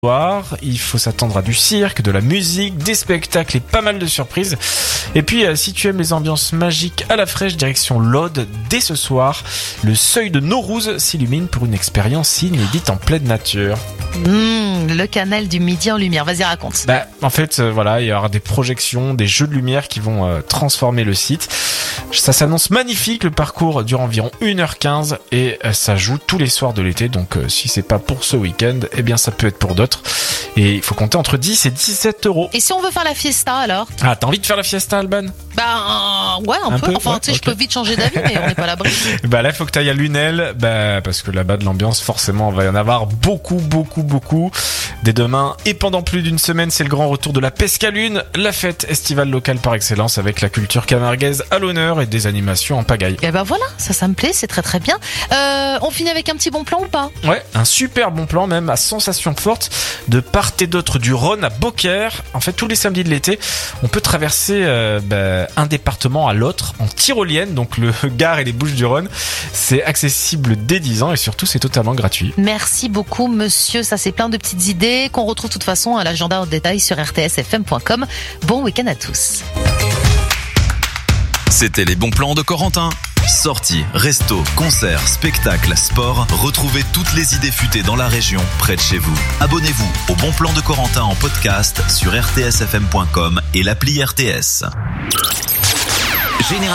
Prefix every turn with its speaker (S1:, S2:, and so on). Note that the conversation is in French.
S1: Il faut s'attendre à du cirque, de la musique, des spectacles et pas mal de surprises. Et puis, si tu aimes les ambiances magiques à la fraîche, direction l'Aude, dès ce soir, le seuil de Naurouz s'illumine pour une expérience inédite en pleine nature.
S2: Le canal du Midi en lumière. Vas-y, raconte.
S1: En fait, il y aura des projections, des jeux de lumière qui vont transformer le site. Ça s'annonce magnifique, le parcours dure environ 1h15 et ça joue tous les soirs de l'été. Donc, si c'est pas pour ce week-end, eh bien, ça peut être pour d'autres. Et il faut compter entre 10 et 17 €.
S2: Et si on veut faire la fiesta, alors?
S1: Ah, t'as envie de faire la fiesta, Alban?
S2: Ouais, un peu. Enfin, tu sais, je peux vite changer d'avis, mais on n'est pas à l'abri.
S1: Là, il faut que t'ailles à Lunel, parce que là-bas, de l'ambiance, forcément, on va y en avoir beaucoup. Dès demain et pendant plus d'une semaine, c'est le grand retour de la Pescalune, la fête estivale locale par excellence avec la culture camarguaise à l'honneur et des animations en pagaille.
S2: Et voilà, ça me plaît, c'est très très bien. On finit avec un petit bon plan ou pas?
S1: Ouais, un super bon plan même à sensation forte de part et d'autre du Rhône à Beaucaire. En fait, tous les samedis de l'été, on peut traverser un département à l'autre en tyrolienne, donc le Gard et les Bouches-du-Rhône. C'est accessible dès 10 ans et surtout c'est totalement gratuit.
S2: Merci beaucoup monsieur, ça c'est plein de petites idées qu'on retrouve de toute façon à l'agenda en détail sur rtsfm.com. Bon week-end à tous.
S3: C'était les bons plans de Corentin. Sorties, restos, concerts, spectacles, sport, retrouvez toutes les idées futées dans la région, près de chez vous. Abonnez-vous au Bon Plan de Corentin en podcast sur rtsfm.com et l'appli RTS.